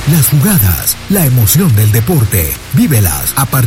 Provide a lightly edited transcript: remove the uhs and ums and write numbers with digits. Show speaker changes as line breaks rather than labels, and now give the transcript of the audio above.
Las jugadas, la emoción del deporte. Vívelas a partir